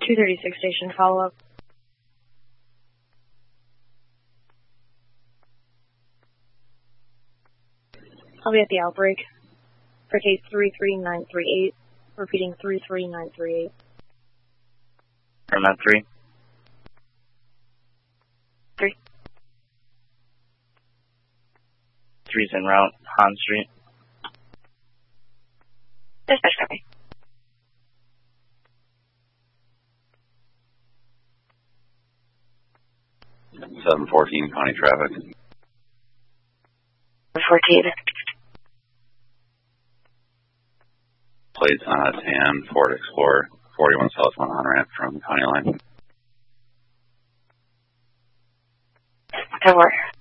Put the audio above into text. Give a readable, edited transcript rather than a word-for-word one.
236 station follow-up. I'll be at the outbreak for case 33938, repeating 33938. From that 3. 3. 3's en route, Han Street. Dispatch copy. 714 County Traffic. 14. Plates on a tan Ford Explorer, 41 southbound on ramp from County Line. Over.